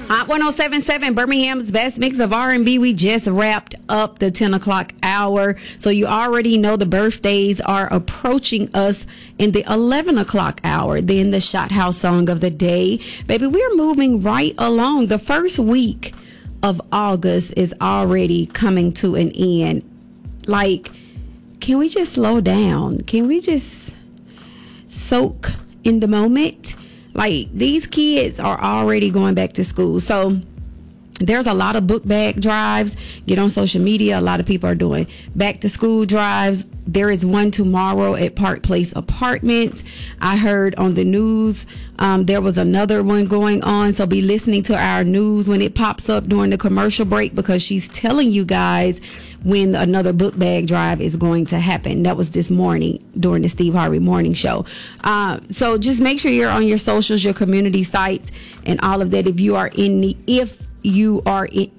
Hot 107.7, Birmingham's best mix of R&B. We just wrapped up the 10 o'clock hour. So you already know the birthdays are approaching us in the 11 o'clock hour. Then the Shot House song of the day. Baby, we're moving right along. The first week of August is already coming to an end. Like, can we just slow down? Can we just soak in the moment? Like, these kids are already going back to school. So there's a lot of book bag drives. Get on social media. A lot of people are doing back to school drives. There is one tomorrow at Park Place Apartments. I heard on the news there was another one going on. So be listening to our news when it pops up during the commercial break, because she's telling you guys when another book bag drive is going to happen. That was this morning during the Steve Harvey Morning Show. So just make sure you're on your socials, your community sites, and all of that. If you are in need, if you are in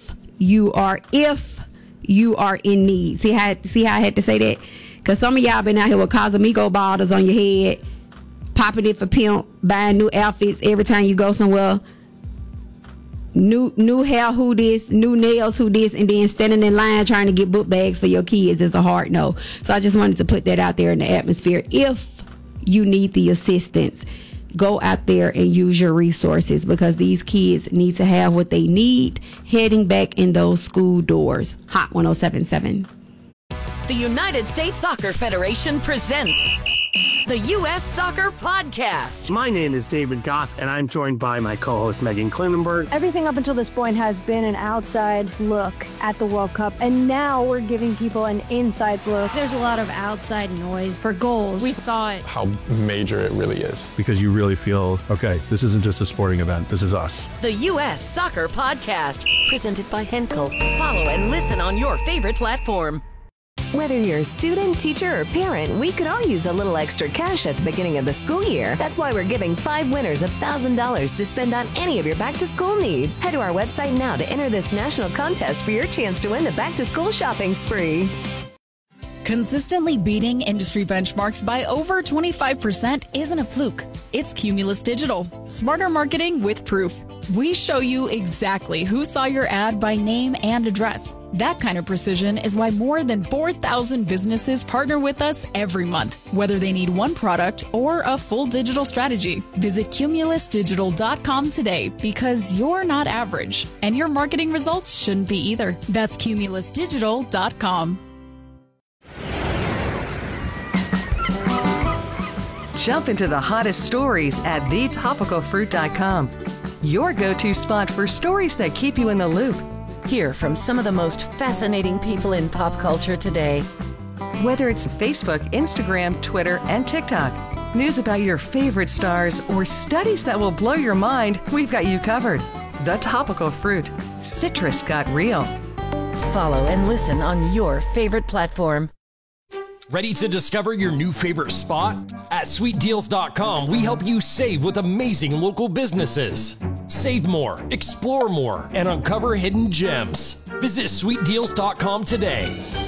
need. See how I had to say that? Because some of y'all been out here with Cosmico bottles on your head, popping it for pimp, buying new outfits every time you go somewhere. New hair, who this, new nails, who this, and then standing in line trying to get book bags for your kids is a hard no. So I just wanted to put that out there in the atmosphere. If you need the assistance, go out there and use your resources, because these kids need to have what they need heading back in those school doors. Hot 107.7. The United States Soccer Federation presents the U.S. Soccer Podcast. My name is David Goss, and I'm joined by my co-host Megan Klinenberg. Everything up until this point has been an outside look at the World Cup, and now we're giving people an inside look. There's a lot of outside noise for goals. We thought how major it really is. Because you really feel, okay, this isn't just a sporting event, this is us. The U.S. Soccer Podcast, presented by Henkel. Follow and listen on your favorite platform. Whether you're a student, teacher, or parent, we could all use a little extra cash at the beginning of the school year. That's why we're giving 5 winners $1,000 to spend on any of your back-to-school needs. Head to our website now to enter this national contest for your chance to win the back-to-school shopping spree. Consistently beating industry benchmarks by over 25% isn't a fluke. It's Cumulus Digital. Smarter marketing with proof. We show you exactly who saw your ad by name and address. That kind of precision is why more than 4,000 businesses partner with us every month, whether they need one product or a full digital strategy. Visit cumulusdigital.com today, because you're not average, and your marketing results shouldn't be either. That's cumulusdigital.com. Jump into the hottest stories at thetopicalfruit.com. Your go-to spot for stories that keep you in the loop. Hear from some of the most fascinating people in pop culture today. Whether it's Facebook, Instagram, Twitter, and TikTok, news about your favorite stars, or studies that will blow your mind, we've got you covered. The Topical Fruit. Citrus got real. Follow and listen on your favorite platform. Ready to discover your new favorite spot? At sweetdeals.com, we help you save with amazing local businesses. Save more, explore more, and uncover hidden gems. Visit sweetdeals.com today.